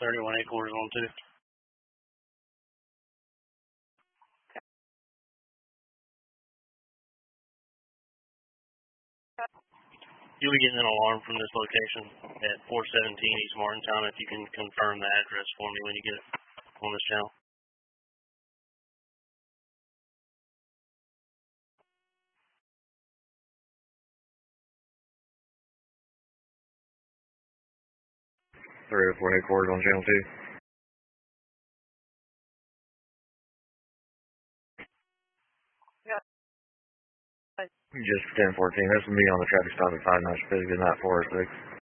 31 headquarters on 2. You'll be getting an alarm from this location at 417 East Martintown if you can confirm the address for me when you get it on this channel. Three or four headquarters on channel 2. Just 1014. That's me on the traffic stop at 5 Notch Good night 406.